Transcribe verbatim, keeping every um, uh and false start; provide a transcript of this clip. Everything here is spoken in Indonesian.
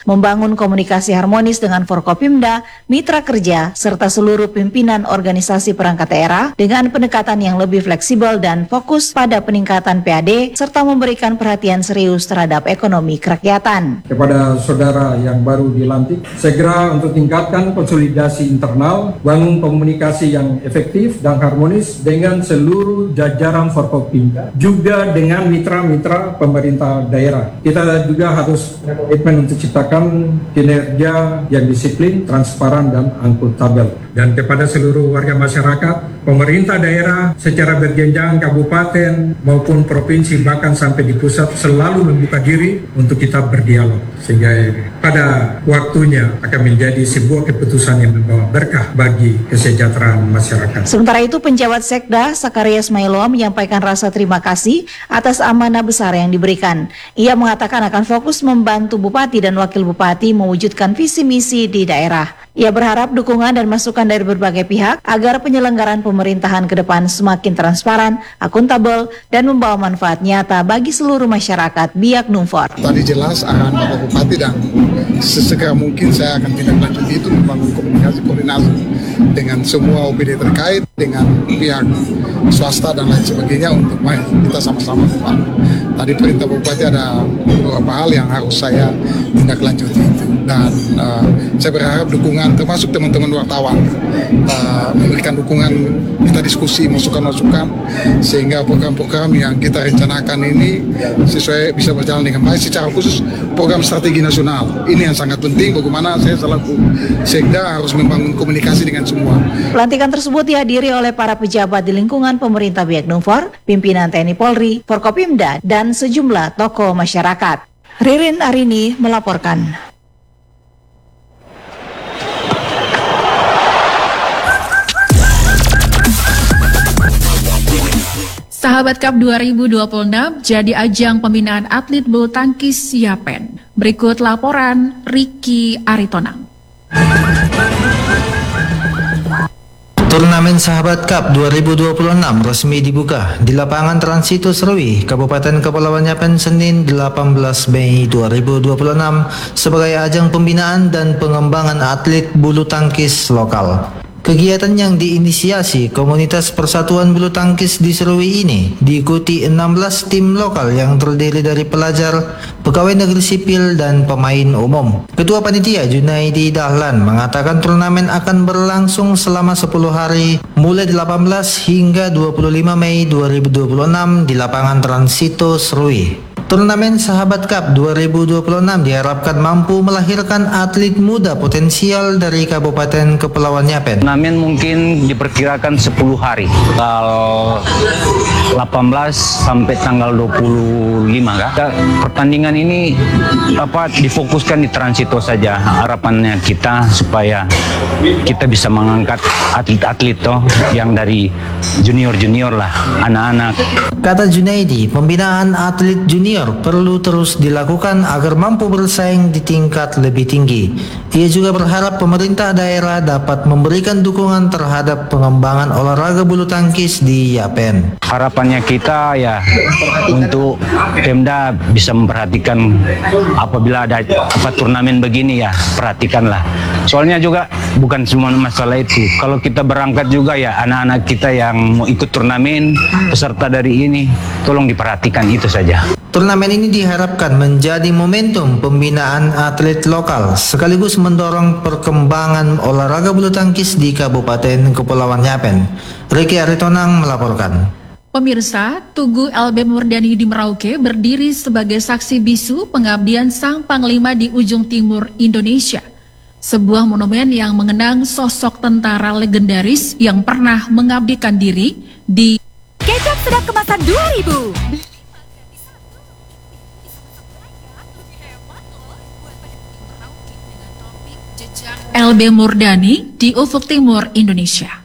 membangun komunikasi harmonis dengan Forkopimda, mitra kerja, serta seluruh pimpinan organisasi perangkat daerah dengan pendekatan yang lebih fleksibel dan fokus pada peningkatan P A D serta memberikan perhatian serius terhadap ekonomi kerakyatan. Kepada saudara yang baru dilantik, segera untuk tingkatkan konsolidasi internal, bangun komunikasi yang efektif dan harmonis dengan seluruh jajaran Forkopimda, juga dengan mitra-mitra pemerintah daerah. Kita juga harus komitmen untuk ciptakan kinerja yang disiplin, transparan, dan akuntabel. Dan kepada seluruh warga masyarakat, pemerintah daerah secara berjenjang kabupaten maupun provinsi bahkan sampai di pusat selalu membuka diri untuk kita berdialog, sehingga pada waktunya akan menjadi sebuah keputusan yang membawa berkah bagi kesejahteraan masyarakat. Sementara itu, penjabat Sekda Sakaria Ismailoa menyampaikan rasa terima kasih atas amanah besar yang diberikan. Ia mengatakan akan fokus membantu Bupati dan Wakil Bupati mewujudkan visi misi di daerah. Ia berharap dukungan dan masukan dari berbagai pihak agar penyelenggaraan pemerintahan ke depan semakin transparan, akuntabel, dan membawa manfaat nyata bagi seluruh masyarakat Biak Numfor. Tadi jelas arahan Bapak Bupati dan sesegera mungkin saya akan tindak lanjut itu membangun komunikasi koordinasi dengan semua O P D terkait dengan pihak swasta dan lain sebagainya untuk kita sama-sama membangun. Tadi perintah Bupati ada beberapa hal yang harus saya tindak lanjuti itu. Dan uh, saya berharap dukungan termasuk teman-teman wartawan uh, memberikan dukungan, kita diskusi masukan-masukan sehingga program-program yang kita rencanakan ini sesuai bisa berjalan dengan baik. Secara khusus program strategi nasional ini yang sangat penting, bagaimana saya selaku Sekda harus membangun komunikasi dengan semua. Pelantikan tersebut dihadiri oleh para pejabat di lingkungan pemerintah Biak Numfor, pimpinan T N I Polri, Forkopimda, dan sejumlah tokoh masyarakat. Ririn Arini melaporkan. Sahabat Cup dua ribu dua puluh enam jadi ajang pembinaan atlet bulu tangkis Yapen. Berikut laporan Ricky Aritonang. Turnamen Sahabat Cup dua ribu dua puluh enam resmi dibuka di lapangan Transito Serui, Kabupaten Kepulauan Yapen, Senin delapan belas Mei dua ribu dua puluh enam sebagai ajang pembinaan dan pengembangan atlet bulu tangkis lokal. Kegiatan yang diinisiasi Komunitas Persatuan Bulu Tangkis di Serui ini diikuti enam belas tim lokal yang terdiri dari pelajar, pegawai negeri sipil, dan pemain umum. Ketua Panitia Junaidi Dahlan mengatakan turnamen akan berlangsung selama sepuluh hari mulai delapan belas hingga dua puluh lima Mei dua ribu dua puluh enam di lapangan Transito Serui. Turnamen Sahabat Cup dua ribu dua puluh enam diharapkan mampu melahirkan atlet muda potensial dari Kabupaten Kepulauan Yapen. Turnamen mungkin diperkirakan sepuluh hari, tanggal delapan belas sampai tanggal dua puluh lima kan. Pertandingan ini apa difokuskan di Transito saja. Harapannya kita supaya kita bisa mengangkat atlet-atlet toh yang dari junior-junior lah, anak-anak. Kata Junaidi, pembinaan atlet junior perlu terus dilakukan agar mampu bersaing di tingkat lebih tinggi. Ia juga berharap pemerintah daerah dapat memberikan dukungan terhadap pengembangan olahraga bulu tangkis di Yapen. Harapannya kita ya untuk Pemda bisa memperhatikan apabila ada apa turnamen begini ya, perhatikanlah. Soalnya juga bukan semua masalah itu. Kalau kita berangkat juga ya anak-anak kita yang mau ikut turnamen, peserta dari ini, tolong diperhatikan itu saja. Turnamen ini diharapkan menjadi momentum pembinaan atlet lokal sekaligus mendorong perkembangan olahraga bulu tangkis di Kabupaten Kepulauan Yapen. Ricky Aritonang melaporkan. Pemirsa, Tugu L B Murdani di Merauke berdiri sebagai saksi bisu pengabdian Sang Panglima di ujung timur Indonesia. Sebuah monumen yang mengenang sosok tentara legendaris yang pernah mengabdikan diri di Kecap sedang kemasan dua ribu. L B Murdani di ufuk timur Indonesia.